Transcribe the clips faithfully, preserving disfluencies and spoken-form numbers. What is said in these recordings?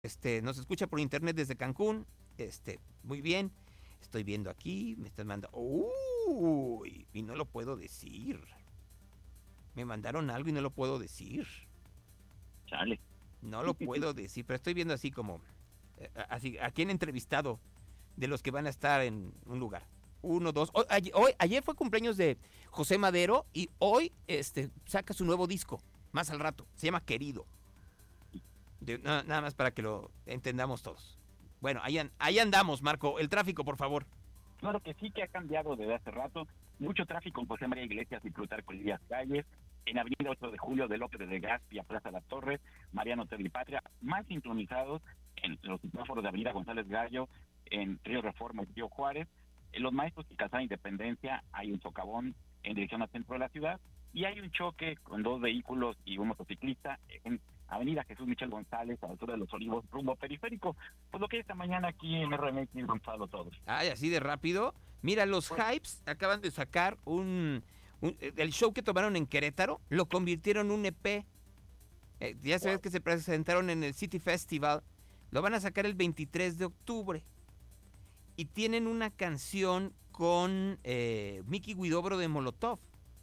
Este, nos escucha por internet desde Cancún. Este, muy bien. Estoy viendo aquí, me están mandando. Uy, y no lo puedo decir. Me mandaron algo y no lo puedo decir. Chale. No lo puedo decir, pero estoy viendo así como eh, así a quién he entrevistado de los que van a estar en un lugar. Uno, dos. Hoy, ayer, hoy, ayer fue cumpleaños de José Madero y hoy este saca su nuevo disco. Más al rato. Se llama Querido. De, na, nada más para que lo entendamos todos. Bueno, ahí, ahí andamos, Marco. El tráfico, por favor. Claro que sí, que ha cambiado desde hace rato. Mucho tráfico en José María Iglesias y Plutarco Elías Calles, en Avenida ocho de Julio de López de Legazpi a Plaza Las Torres, Mariano Terlipatria, más sincronizados en los semáforos de Avenida González Gallo, en Río Reforma y Río Juárez. En los Maestros y Calzada Independencia hay un socavón en dirección al centro de la ciudad y hay un choque con dos vehículos y un motociclista en Avenida Jesús Michel González, a la altura de Los Olivos, rumbo periférico. Pues lo que hay esta mañana aquí en R M X, Gonzalo, todos. Ay, así de rápido. Mira, los Hypes acaban de sacar un, un... El show que tomaron en Querétaro, lo convirtieron en un E P. Eh, ya sabes wow. que se presentaron en el City Festival. Lo van a sacar el veintitrés de octubre. Y tienen una canción con eh, Miki Huidobro de Molotov.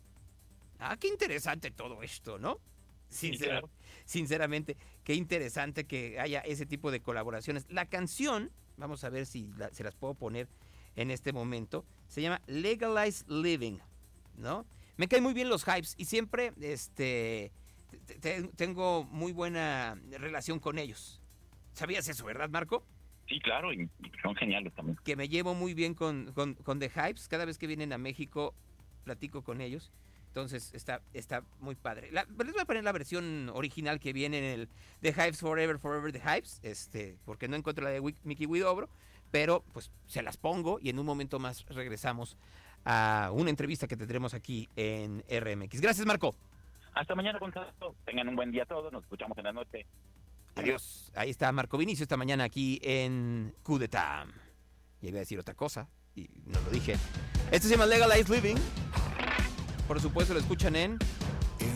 Ah, qué interesante todo esto, ¿no? Sincer- claro. Sinceramente, qué interesante que haya ese tipo de colaboraciones. La canción, vamos a ver si la, se las puedo poner en este momento, se llama Legalize Living, ¿no? Me caen muy bien los Hypes y siempre este, te, te, tengo muy buena relación con ellos. ¿Sabías eso, verdad, Marco? Sí, claro, y son geniales también. Que me llevo muy bien con, con, con The Hypes. Cada vez que vienen a México, platico con ellos. Entonces está, está muy padre. La, les voy a poner la versión original que viene en el The Hypes Forever, Forever The Hypes, este, porque no encuentro la de Miki Huidobro, pero pues se las pongo y en un momento más regresamos a una entrevista que tendremos aquí en R M X. Gracias, Marco. Hasta mañana, Gonzalo. Tengan un buen día todos. Nos escuchamos en la noche. Adiós. Ahí está Marco Vinicio esta mañana aquí en Coup d'Etat. Y iba a decir otra cosa y no lo dije. Esto se llama Legalize Living. Por supuesto lo escuchan en